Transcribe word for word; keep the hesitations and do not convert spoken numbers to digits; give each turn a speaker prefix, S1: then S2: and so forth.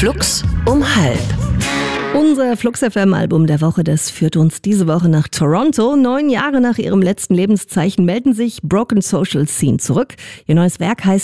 S1: Flux um halb.
S2: Unser Flux F M-Album der Woche, das führt uns diese Woche nach Toronto. Neun Jahre nach ihrem letzten Lebenszeichen melden sich Broken Social Scene zurück. Ihr neues Werk heißt